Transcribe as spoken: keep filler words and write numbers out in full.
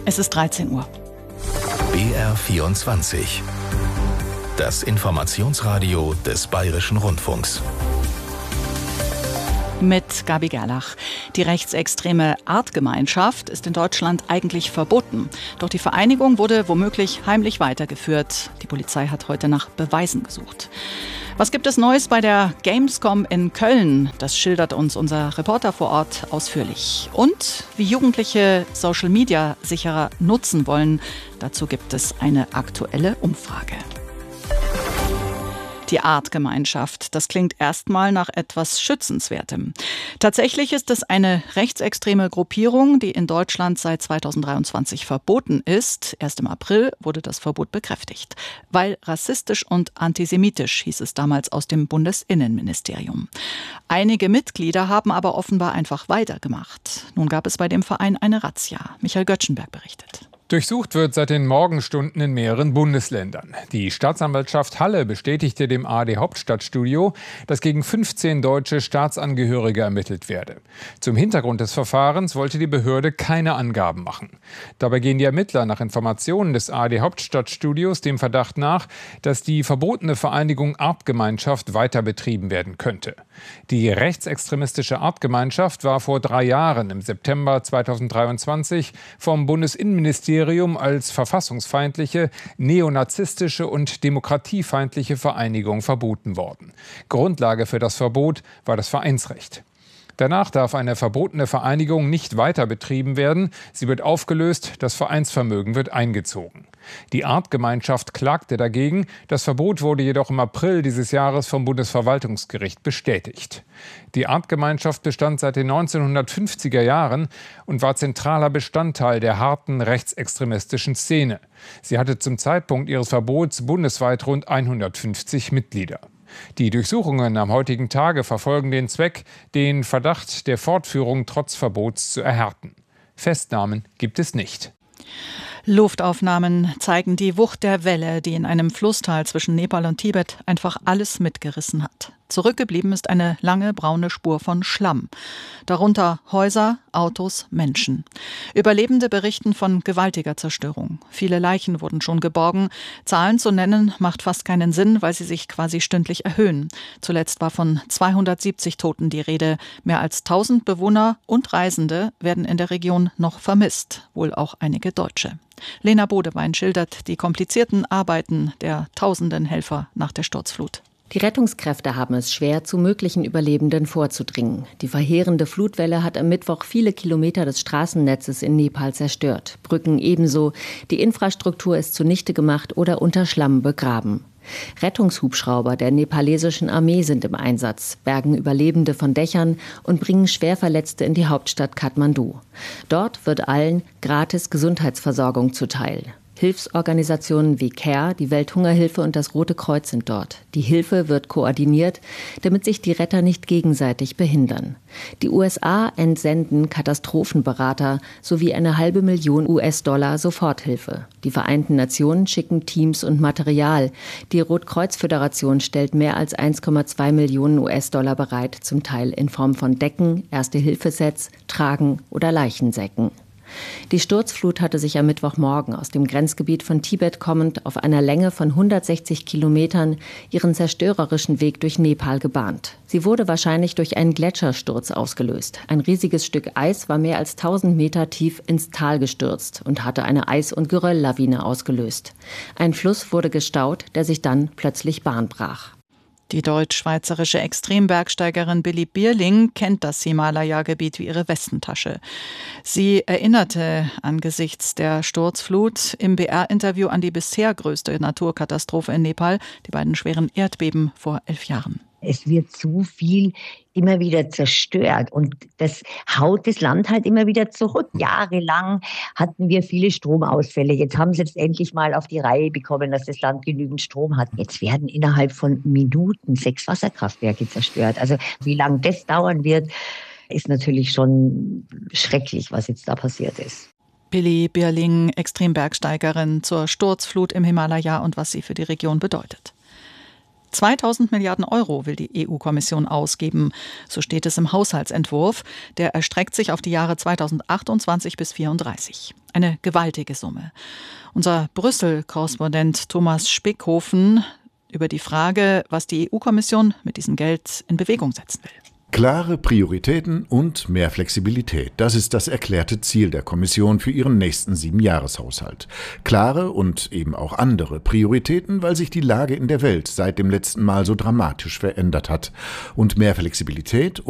Es ist dreizehn Uhr. B R vierundzwanzig. Das Informationsradio des Bayerischen Rundfunks. Mit Gabi Gerlach. Die rechtsextreme Artgemeinschaft ist in Deutschland eigentlich verboten. Doch die Vereinigung wurde womöglich heimlich weitergeführt. Die Polizei hat heute nach Beweisen gesucht. Was gibt es Neues bei der Gamescom in Köln? Das schildert uns unser Reporter vor Ort ausführlich. Und wie Jugendliche Social Media sicherer nutzen wollen, dazu gibt es eine aktuelle Umfrage. Die Artgemeinschaft, das klingt erstmal nach etwas Schützenswertem. Tatsächlich ist es eine rechtsextreme Gruppierung, die in Deutschland seit zweitausenddreiundzwanzig verboten ist. Erst im April wurde das Verbot bekräftigt. Weil rassistisch und antisemitisch, hieß es damals aus dem Bundesinnenministerium. Einige Mitglieder haben aber offenbar einfach weitergemacht. Nun gab es bei dem Verein eine Razzia. Michael Göttschenberg berichtet. Durchsucht wird seit den Morgenstunden in mehreren Bundesländern. Die Staatsanwaltschaft Halle bestätigte dem A R D-Hauptstadtstudio, dass gegen fünfzehn deutsche Staatsangehörige ermittelt werde. Zum Hintergrund des Verfahrens wollte die Behörde keine Angaben machen. Dabei gehen die Ermittler nach Informationen des A R D-Hauptstadtstudios dem Verdacht nach, dass die verbotene Vereinigung Artgemeinschaft weiter betrieben werden könnte. Die rechtsextremistische Artgemeinschaft war vor drei Jahren im September zweitausenddreiundzwanzig vom Bundesinnenministerium als verfassungsfeindliche, neonazistische und demokratiefeindliche Vereinigung verboten worden. Grundlage für das Verbot war das Vereinsrecht. Danach darf eine verbotene Vereinigung nicht weiter betrieben werden. Sie wird aufgelöst, das Vereinsvermögen wird eingezogen. Die Artgemeinschaft klagte dagegen. Das Verbot wurde jedoch im April dieses Jahres vom Bundesverwaltungsgericht bestätigt. Die Artgemeinschaft bestand seit den neunzehnhundertfünfziger Jahren und war zentraler Bestandteil der harten rechtsextremistischen Szene. Sie hatte zum Zeitpunkt ihres Verbots bundesweit rund hundertfünfzig Mitglieder. Die Durchsuchungen am heutigen Tage verfolgen den Zweck, den Verdacht der Fortführung trotz Verbots zu erhärten. Festnahmen gibt es nicht. Luftaufnahmen zeigen die Wucht der Welle, die in einem Flusstal zwischen Nepal und Tibet einfach alles mitgerissen hat. Zurückgeblieben ist eine lange braune Spur von Schlamm. Darunter Häuser, Autos, Menschen. Überlebende berichten von gewaltiger Zerstörung. Viele Leichen wurden schon geborgen. Zahlen zu nennen macht fast keinen Sinn, weil sie sich quasi stündlich erhöhen. Zuletzt war von zweihundertsiebzig Toten die Rede. Mehr als tausend Bewohner und Reisende werden in der Region noch vermisst. Wohl auch einige Deutsche. Lena Bodewein schildert die komplizierten Arbeiten der tausenden Helfer nach der Sturzflut. Die Rettungskräfte haben es schwer, zu möglichen Überlebenden vorzudringen. Die verheerende Flutwelle hat am Mittwoch viele Kilometer des Straßennetzes in Nepal zerstört. Brücken ebenso. Die Infrastruktur ist zunichte gemacht oder unter Schlamm begraben. Rettungshubschrauber der nepalesischen Armee sind im Einsatz, bergen Überlebende von Dächern und bringen Schwerverletzte in die Hauptstadt Kathmandu. Dort wird allen gratis Gesundheitsversorgung zuteil. Hilfsorganisationen wie CARE, die Welthungerhilfe und das Rote Kreuz sind dort. Die Hilfe wird koordiniert, damit sich die Retter nicht gegenseitig behindern. Die U S A entsenden Katastrophenberater sowie eine halbe Million U S-Dollar Soforthilfe. Die Vereinten Nationen schicken Teams und Material. Die Rotkreuz-Föderation stellt mehr als eins Komma zwei Millionen U S-Dollar bereit, zum Teil in Form von Decken, Erste-Hilfe-Sets, Tragen oder Leichensäcken. Die Sturzflut hatte sich am Mittwochmorgen aus dem Grenzgebiet von Tibet kommend auf einer Länge von hundertsechzig Kilometern ihren zerstörerischen Weg durch Nepal gebahnt. Sie wurde wahrscheinlich durch einen Gletschersturz ausgelöst. Ein riesiges Stück Eis war mehr als tausend Meter tief ins Tal gestürzt und hatte eine Eis- und Gerölllawine ausgelöst. Ein Fluss wurde gestaut, der sich dann plötzlich Bahn brach. Die deutsch-schweizerische Extrembergsteigerin Billy Bierling kennt das Himalaya-Gebiet wie ihre Westentasche. Sie erinnerte angesichts der Sturzflut im B R-Interview an die bisher größte Naturkatastrophe in Nepal, die beiden schweren Erdbeben vor elf Jahren. Es wird zu viel immer wieder zerstört und das haut das Land halt immer wieder zurück. Jahrelang hatten wir viele Stromausfälle. Jetzt haben sie es endlich mal auf die Reihe bekommen, dass das Land genügend Strom hat. Jetzt werden innerhalb von Minuten sechs Wasserkraftwerke zerstört. Also wie lange das dauern wird, ist natürlich schon schrecklich, was jetzt da passiert ist. Billy Bierling, Extrembergsteigerin zur Sturzflut im Himalaya und was sie für die Region bedeutet. zweitausend Milliarden Euro will die E U-Kommission ausgeben. So steht es im Haushaltsentwurf. Der erstreckt sich auf die Jahre zweitausendachtundzwanzig bis zweitausendvierunddreißig. Eine gewaltige Summe. Unser Brüssel-Korrespondent Thomas Spickhofen über die Frage, was die E U-Kommission mit diesem Geld in Bewegung setzen will. Klare Prioritäten und mehr Flexibilität. Das ist das erklärte Ziel der Kommission für ihren nächsten Siebenjahreshaushalt. Klare und eben auch andere Prioritäten, weil sich die Lage in der Welt seit dem letzten Mal so dramatisch verändert hat. Und mehr Flexibilität,